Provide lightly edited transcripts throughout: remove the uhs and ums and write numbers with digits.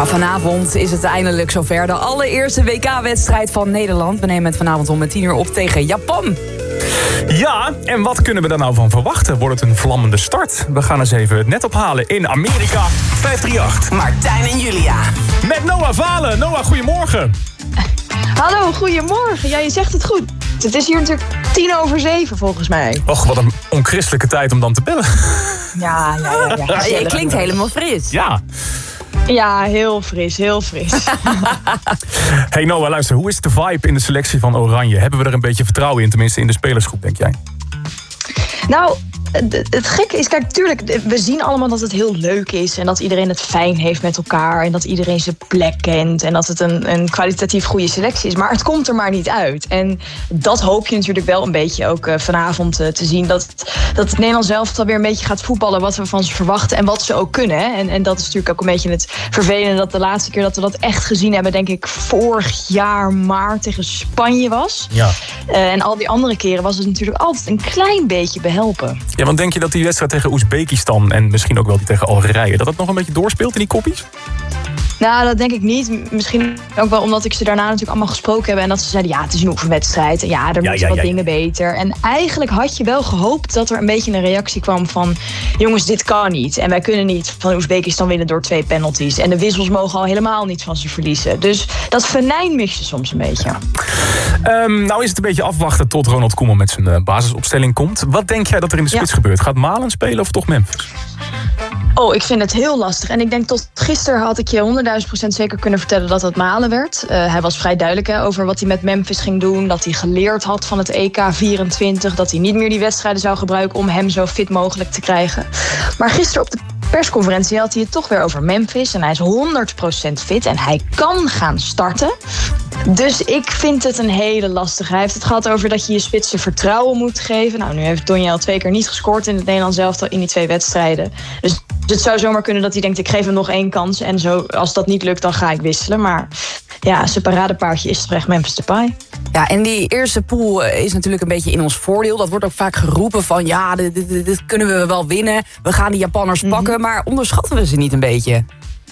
Nou, vanavond is het eindelijk zover. De allereerste WK-wedstrijd van Nederland. We nemen het vanavond om 10:00 op tegen Japan. Ja, en wat kunnen we daar nou van verwachten? Wordt het een vlammende start? We gaan eens even het net ophalen in Amerika 538. Martijn en Julia. Met Noah Valen. Noah, goedemorgen. Hallo, goedemorgen. Ja, je zegt het goed. Het is hier natuurlijk 6:10 volgens mij. Och, wat een onchristelijke tijd om dan te bellen. Ja. Je klinkt helemaal fris. Ja. Ja, heel fris, heel fris. Hey Noah, luister, hoe is de vibe in de selectie van Oranje? Hebben we er een beetje vertrouwen in, tenminste in de spelersgroep, denk jij? Nou, het gekke is, kijk, tuurlijk, we zien allemaal dat het heel leuk is en dat iedereen het fijn heeft met elkaar en dat iedereen zijn plek kent en dat het een kwalitatief goede selectie is. Maar het komt er maar niet uit. En dat hoop je natuurlijk wel een beetje ook vanavond te zien. Dat het Nederlands zelf alweer een beetje gaat voetballen wat we van ze verwachten en wat ze ook kunnen. Hè? En dat is natuurlijk ook een beetje het vervelende dat de laatste keer dat we dat echt gezien hebben, denk ik, vorig jaar maart tegen Spanje was. Ja. En al die andere keren was het natuurlijk altijd een klein beetje behelpen. Ja, want denk je dat die wedstrijd tegen Oezbekistan en misschien ook wel die tegen Algerije, dat nog een beetje doorspeelt in die koppies? Nou, dat denk ik niet. Misschien ook wel omdat ik ze daarna natuurlijk allemaal gesproken heb en dat ze zeiden, ja, het is een oefenwedstrijd. En ja, er moeten wat dingen beter. En eigenlijk had je wel gehoopt dat er een beetje een reactie kwam van, jongens, dit kan niet. En wij kunnen niet van Oezbekistan winnen door 2 penalties. En de wissels mogen al helemaal niet van ze verliezen. Dus dat venijn mis je soms een beetje. Nou is het een beetje afwachten tot Ronald Koeman met zijn basisopstelling komt. Wat denk jij dat er in de spits gebeurt? Gaat Malen spelen of toch Memphis? Oh, ik vind het heel lastig. En ik denk tot gisteren had ik je 100.000% zeker kunnen vertellen dat het Malen werd. Hij was vrij duidelijk over wat hij met Memphis ging doen. Dat hij geleerd had van het EK 24. Dat hij niet meer die wedstrijden zou gebruiken om hem zo fit mogelijk te krijgen. Maar gisteren op de persconferentie had hij het toch weer over Memphis. En hij is 100% fit en hij kan gaan starten. Dus ik vind het een hele lastige. Hij heeft het gehad over dat je spitsen vertrouwen moet geven. Nou, nu heeft Donny al 2 keer niet gescoord in het Nederlands elftal in die 2 wedstrijden. Dus het zou zomaar kunnen dat hij denkt, ik geef hem nog 1 kans. En zo, als dat niet lukt, dan ga ik wisselen. Maar ja, zijn paradepaardje is terecht Memphis Depay. Ja, en die eerste pool is natuurlijk een beetje in ons voordeel. Dat wordt ook vaak geroepen van, ja, dit kunnen we wel winnen. We gaan die Japanners pakken, maar onderschatten we ze niet een beetje?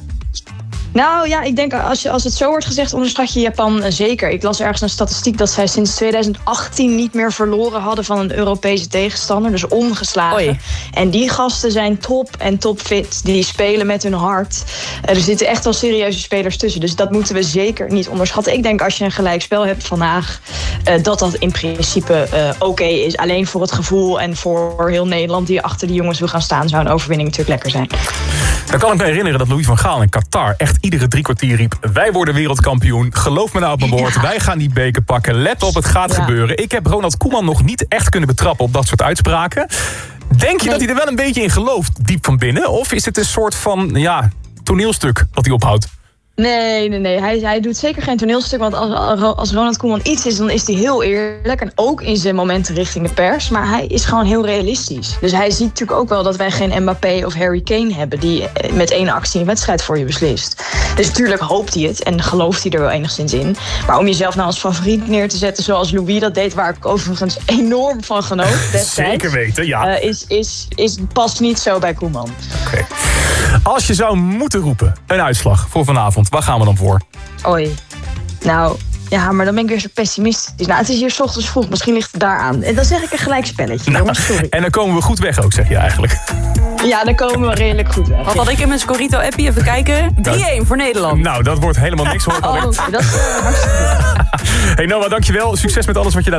Nou ja, ik denk als het zo wordt gezegd, onderschat je Japan zeker. Ik las ergens een statistiek dat zij sinds 2018 niet meer verloren hadden van een Europese tegenstander. Dus ongeslagen. Oei. En die gasten zijn top en topfit. Die spelen met hun hart. Er zitten echt wel serieuze spelers tussen. Dus dat moeten we zeker niet onderschatten. Ik denk als je een gelijkspel hebt vandaag, dat in principe oké is. Alleen voor het gevoel en voor heel Nederland die achter die jongens wil gaan staan, zou een overwinning natuurlijk lekker zijn. Dan kan ik me herinneren dat Louis van Gaal in Qatar echt iedere 3 kwartier riep, wij worden wereldkampioen, geloof me nou op mijn woord, wij gaan die beker pakken, let op, het gaat gebeuren. Ik heb Ronald Koeman nog niet echt kunnen betrappen op dat soort uitspraken. Denk je dat hij er wel een beetje in gelooft, diep van binnen? Of is het een soort van, toneelstuk dat hij ophoudt? Nee. Hij doet zeker geen toneelstuk. Want als Ronald Koeman iets is, dan is hij heel eerlijk. En ook in zijn momenten richting de pers. Maar hij is gewoon heel realistisch. Dus hij ziet natuurlijk ook wel dat wij geen Mbappé of Harry Kane hebben die met 1 actie een wedstrijd voor je beslist. Dus natuurlijk hoopt hij het en gelooft hij er wel enigszins in. Maar om jezelf nou als favoriet neer te zetten zoals Louis dat deed, waar ik overigens enorm van genoot destijds, zeker weten, ja. Past niet zo bij Koeman. Oké. Als je zou moeten roepen een uitslag voor vanavond, waar gaan we dan voor? Oei. Nou, ja, maar dan ben ik weer zo pessimistisch. Nou, het is hier 's ochtends vroeg, misschien ligt het daaraan. En dan zeg ik een gelijk spelletje, jongens, sorry. En dan komen we goed weg ook, zeg je eigenlijk. Ja, dan komen we redelijk goed weg. Wat had ik in mijn Scorito-appie? Even kijken. 3-1 voor Nederland. Nou, dat wordt helemaal niks hoor. Oh, dat is hartstikke goed. Hey Noah, dankjewel. Succes met alles wat je daar